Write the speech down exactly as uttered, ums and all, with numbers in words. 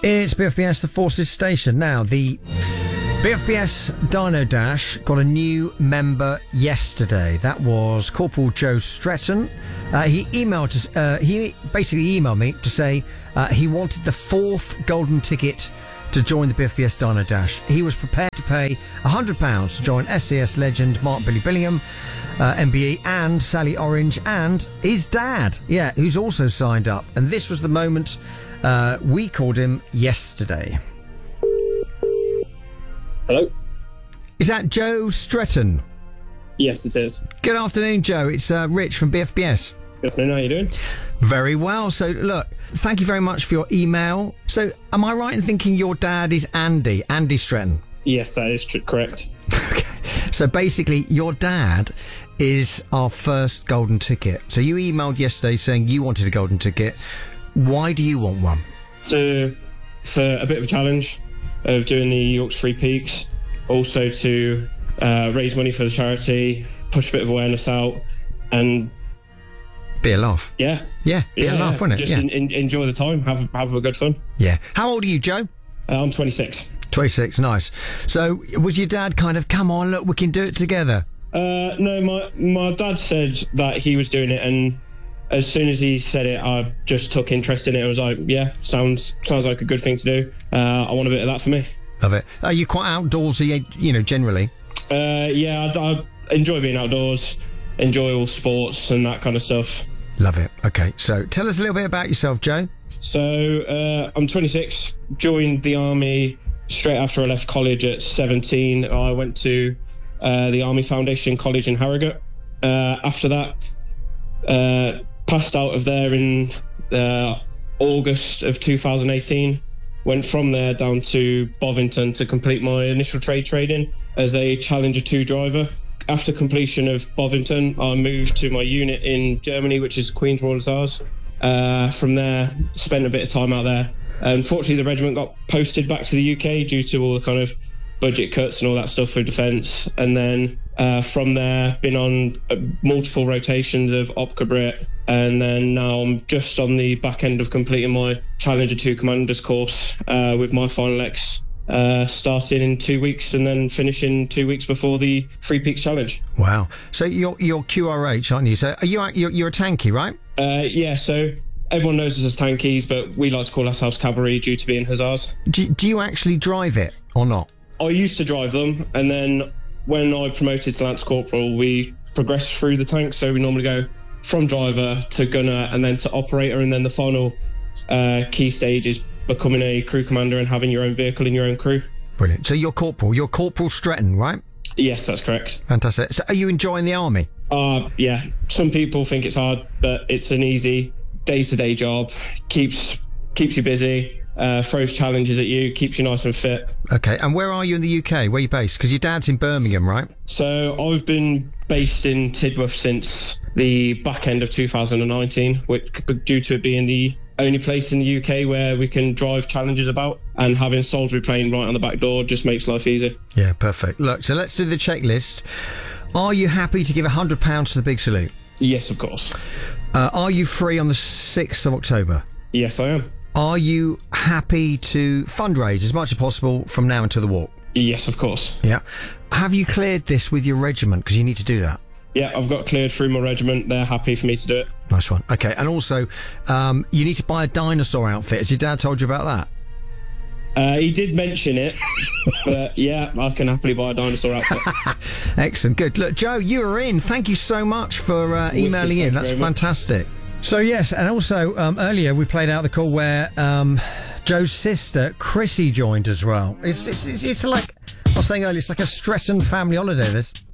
It's B F B S, the Forces Station. Now, the B F B S Dino Dash got a new member yesterday. That was Corporal Joe Stretton. Uh, he emailed us, uh, he basically emailed me to say uh, he wanted the fourth golden ticket to join the B F B S Dino Dash. He was prepared to pay one hundred pounds to join S C S legend Mark Billy Billingham, uh, M B E, and Sally Orange, and his dad, yeah, who's also signed up. And this was the moment uh, we called him yesterday. Hello? Is that Joe Stretton? Yes, it is. Good afternoon, Joe. It's uh, Rich from B F B S. Good afternoon, how are you doing? Very well. So, look, thank you very much for your email. So, am I right in thinking your dad is Andy, Andy Stretton? Yes, that is tr- correct. Okay. So, basically, your dad is our first golden ticket. So, you emailed yesterday saying you wanted a golden ticket. Why do you want one? So, for a bit of a challenge of doing the Yorkshire Free Peaks, also to uh, raise money for the charity, push a bit of awareness out, and be a laugh. Yeah. Yeah, be yeah, a laugh, yeah. wouldn't it? Just Yeah. in, in, enjoy the time, have have a good fun. Yeah. How old are you, Joe? Uh, I'm twenty-six. twenty-six, nice. So, was your dad kind of, come on, look, we can do it together? Uh, no, my my dad said that he was doing it, and as soon as he said it, I just took interest in it. I was like, yeah, sounds sounds like a good thing to do. Uh, I want a bit of that for me. Love it. Are you quite outdoorsy, you know, generally? Uh, yeah, I, I enjoy being outdoors, enjoy all sports and that kind of stuff. Love it. Okay, so tell us a little bit about yourself, Joe. So uh, I'm twenty-six, joined the Army straight after I left college at seventeen. I went to uh, the Army Foundation College in Harrogate. Uh, after that, uh, passed out of there in uh, August of two thousand eighteen. Went from there down to Bovington to complete my initial trade training as a Challenger two driver. After completion of Bovington, I moved to my unit in Germany, which is Queen's Royal Hussars. Uh, from there, spent a bit of time out there. Unfortunately, the regiment got posted back to the U K due to all the kind of budget cuts and all that stuff for defence. And then uh, from there, been on uh, multiple rotations of Opca Brit. And then now I'm just on the back end of completing my Challenger two Commanders course uh, with my final X uh, starting in two weeks and then finishing two weeks before the Free Peaks Challenge. Wow. So you're, you're Q R H, aren't you? So are you, you're, you're a tanky, right? Uh, yeah, so everyone knows us as tankies, but we like to call ourselves cavalry due to being hussars. Do, do you actually drive it or not? I used to drive them, and then when I promoted to Lance Corporal, we progressed through the tanks. So we normally go from driver to gunner and then to operator, and then the final uh, key stage is becoming a crew commander and having your own vehicle and your own crew. Brilliant. So you're Corporal. You're Corporal Stretton, right? Yes, that's correct. Fantastic. So are you enjoying the Army? Uh, yeah. Some people think it's hard, but it's an easy day-to-day job. Keeps keeps you busy. Uh, throws challenges at you, keeps you nice and fit. Okay, and where are you in the U K? Where are you based? Because your dad's in Birmingham, right? So I've been based in Tidworth since the back end of two thousand nineteen, which, due to it being the only place in the U K where we can drive challenges about, and having Salisbury Plain right on the back door just makes life easier. Yeah, perfect. Look, so let's do the checklist. Are you happy to give one hundred pounds to the big salute? Yes, of course. Uh, are you free on the sixth of October? Yes, I am. Are you happy to fundraise as much as possible from now until the walk? Yes, of course. Yeah. Have you cleared this with your regiment? Because you need to do that. Yeah, I've got cleared through my regiment. They're happy for me to do it. Nice one. Okay, and also, um, you need to buy a dinosaur outfit. Has your dad told you about that? Uh, he did mention it, but yeah, I can happily buy a dinosaur outfit. Excellent. Good. Look, Joe, you are in. Thank you so much for uh, emailing in. That's fantastic. So, yes, and also um, earlier we played out the call where um, Joe's sister, Chrissy, joined as well. It's, it's, it's, it's like I was saying earlier, it's like a Stretton family holiday, this.